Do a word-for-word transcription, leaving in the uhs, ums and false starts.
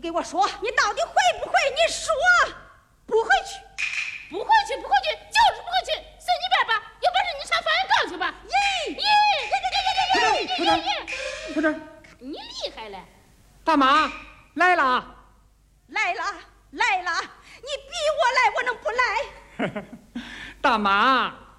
给我说，你到底会不会？你说，不回去， 不回去，不回去，就是不回去，随你便吧。有本事你上法院告去吧。 咦咦， 铺子，铺子， 你厉害了。 大妈来了， 来了，来了，你逼我来，我能不来？ 大妈。